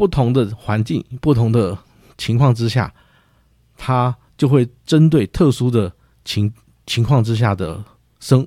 不同的环境、不同的情况之下，它就会针对特殊的情况之下的身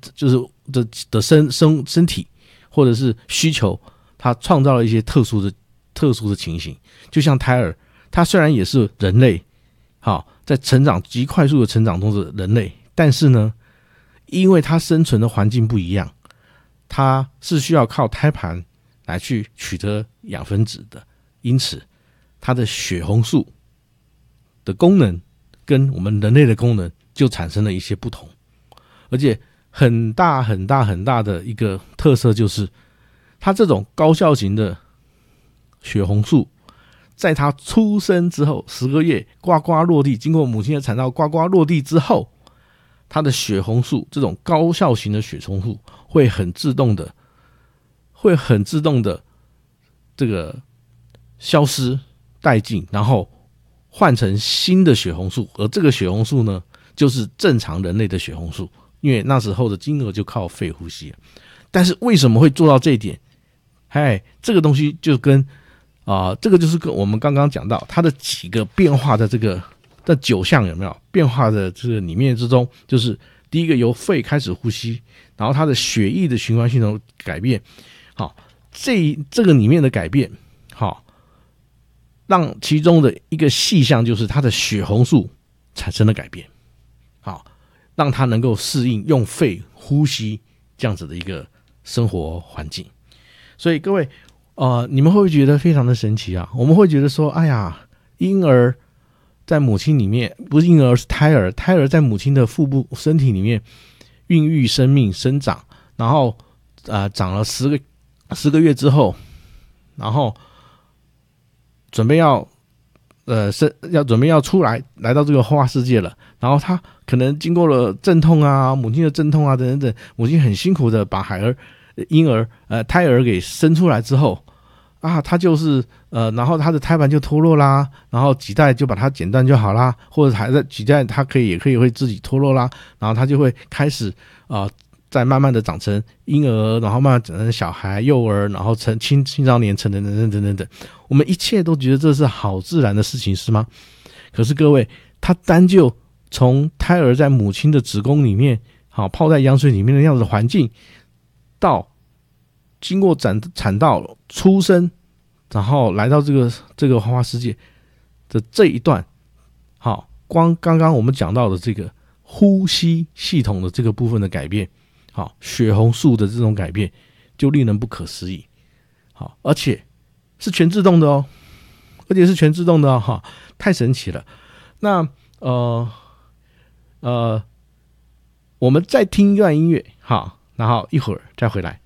体或者是需求，它创造了一些特殊的情形。就像胎儿，它虽然也是人类，好，在成长极快速的成长中的人类，但是呢，因为它生存的环境不一样，它是需要靠胎盘来去取得养分质的，因此它的血红素的功能跟我们人类的功能就产生了一些不同。而且很大的一个特色就是，它这种高效型的血红素，在它出生之后10个月呱呱落地，经过母亲的产道呱呱落地之后，它的血红素这种高效型的血红素会很自动的这个消失殆尽，然后换成新的血红素，而这个血红素呢，就是正常人类的血红素，因为那时候的婴儿就靠肺呼吸了。但是为什么会做到这一点？这个东西就跟这个就是跟我们刚刚讲到它的几个变化的这9项有没有变化的这个里面之中，就是第一个由肺开始呼吸，然后它的血液的循环系统改变，好，这个里面的改变，好，让其中的一个细项就是它的血红素产生了改变，好，让它能够适应用肺呼吸这样子的一个生活环境。所以各位你们会不会觉得非常的神奇啊？我们会觉得说，哎呀，婴儿在母亲里面，不是婴儿是胎儿在母亲的腹部身体里面孕育生命生长，然后长了10个月之后，然后准备要出来到这个花花世界了，然后他可能经过了阵痛啊，母亲的阵痛啊等等，母亲很辛苦的把胎儿给生出来之后啊，他就是然后他的胎盘就脱落啦，然后脐带就把它剪断就好啦，或者还在脐带它也可以会自己脱落啦，然后他就会开始再慢慢的长成婴儿，然后慢慢长成小孩、幼儿，然后成青少年、成人等，我们一切都觉得这是好自然的事情，是吗？可是各位，他单就从胎儿在母亲的子宫里面，好泡在羊水里面的样子的环境，到经过产道出生，然后来到这个花花世界的这一段，好，光刚刚我们讲到的这个呼吸系统的这个部分的改变，好，血红素的这种改变就令人不可思议，好，而且是全自动的哦，太神奇了。那我们再听一段音乐，好，然后一会儿再回来。